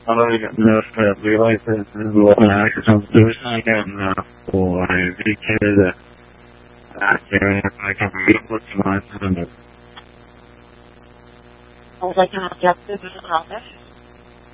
I realize that this is what I can do again for the kid I can read what's my I would like to have justice in the process.